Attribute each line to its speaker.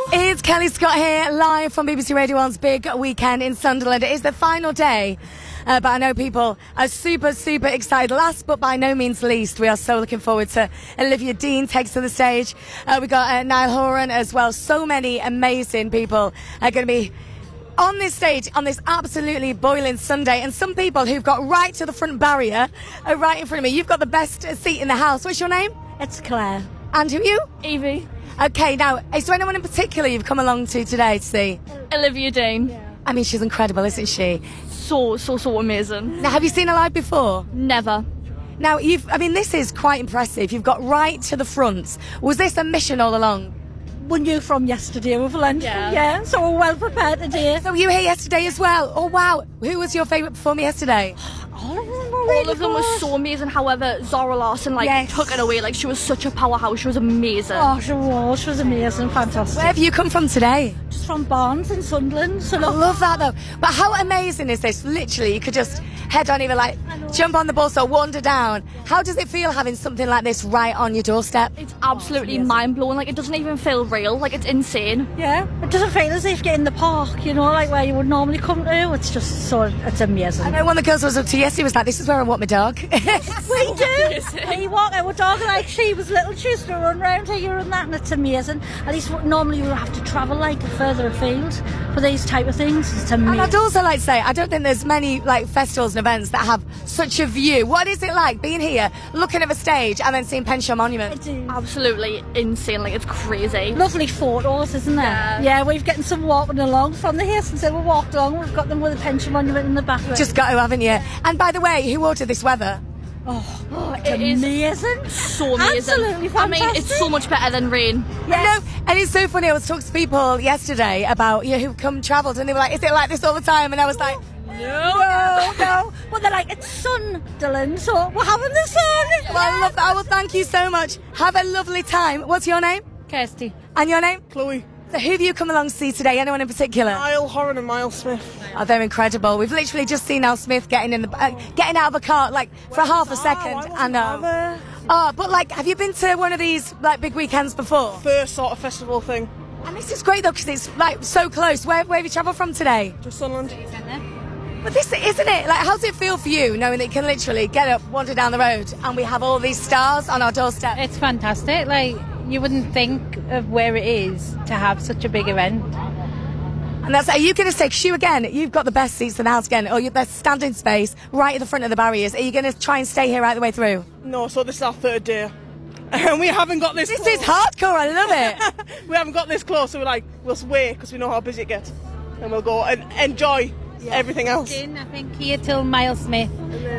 Speaker 1: It's Kelly Scott here, live from BBC Radio 1's big weekend in Sunderland. It is the final day, but I know people are super, super excited. Last but by no means least, we are so looking forward to Olivia Dean takes to the stage. We got Niall Horan as well. So many amazing people are going to be on this stage on this absolutely boiling Sunday. And some people who've got right to the front barrier are right in front of me. You've got the best seat in the house. What's your name?
Speaker 2: It's Claire.
Speaker 1: And who are you?
Speaker 2: Evie.
Speaker 1: Okay, now, is there anyone in particular you've come along to today to see?
Speaker 2: Olivia Dean.
Speaker 1: Yeah. I mean, she's incredible, isn't she?
Speaker 2: So amazing.
Speaker 1: Now, have you seen her live before?
Speaker 2: Never.
Speaker 1: Now, this is quite impressive. You've got right to the front. Was this a mission all along?
Speaker 3: We knew from yesterday with lunch.
Speaker 2: Yeah.
Speaker 3: So we're well prepared today.
Speaker 1: So you were here yesterday as well? Oh, wow. Who was your favourite performer yesterday?
Speaker 2: All of them were so amazing. However, Zara Larsson took it away. Like, she was such a powerhouse. She was amazing.
Speaker 3: Oh, she was amazing, fantastic.
Speaker 1: Where have you come from today?
Speaker 3: Just from Barnes in Sunderland. So
Speaker 1: I love that though. But how amazing is this? Literally, you could just head on, even jump on the bus or wander down. How does it feel having something like this right on your doorstep?
Speaker 2: It's absolutely mind-blowing. Like, it doesn't even feel real. Like, it's insane.
Speaker 3: Yeah, it doesn't feel as if you're in the park, you know, like where you would normally come to. It's just it's amazing.
Speaker 1: I know one of the girls I was up to yesterday was like, this is where I want my dog.
Speaker 3: We do. We walk our dog like she was little. She used to run around here and that, and it's amazing. At least normally we would have to travel further afield for these type of things. It's amazing.
Speaker 1: And I'd also like to say, I don't think there's many festivals and events that have such a view. What is it like being here, looking at the stage, and then seeing Penshaw Monument?
Speaker 2: Absolutely insane. Like, it's crazy.
Speaker 3: Lovely photos, isn't there? Yeah, we've getting some walking along from the here since we walked along. We've got them with the Penshaw Monument in the back.
Speaker 1: Just got to, haven't you? And by the way, who ordered this weather?
Speaker 3: It's amazing.
Speaker 2: So amazing.
Speaker 3: Absolutely fantastic.
Speaker 2: I mean, it's so much better than rain.
Speaker 1: Yes. I know, and it's so funny. I was talking to people yesterday about who come travelled, and they were like, "Is it like this all the time?" And I was like,
Speaker 3: No. Well, they're like, it's Sunderland, so we're having the sun.
Speaker 1: Well, I love that. Well, thank you so much. Have a lovely time. What's your name?
Speaker 3: Kirsty.
Speaker 1: And your name?
Speaker 4: Chloe.
Speaker 1: So who have you come along to see today? Anyone in particular?
Speaker 4: Niall Horan and Miles Smith.
Speaker 1: Oh, they're incredible. We've literally just seen Niall Smith getting out of a car for half a second. I know. Oh, but have you been to one of these big weekends before?
Speaker 4: First sort of festival thing.
Speaker 1: And this is great though because it's so close. Where have you travelled from today?
Speaker 4: Just Sunderland.
Speaker 1: But this isn't it? How does it feel for you knowing that you can literally get up, wander down the road, and we have all these stars on our doorstep?
Speaker 5: It's fantastic. You wouldn't think of where it is to have such a big event.
Speaker 1: And are you going to say, because you've got the best seats in the house again, or there's standing space right at the front of the barriers. Are you going to try and stay here right the way through?
Speaker 4: No, so this is our third day. And we haven't got this
Speaker 1: This
Speaker 4: close.
Speaker 1: is hardcore, I love it.
Speaker 4: We haven't got this close, so we'll wait because we know how busy it gets. And we'll go and enjoy everything else.
Speaker 5: I think here till Miles Smith,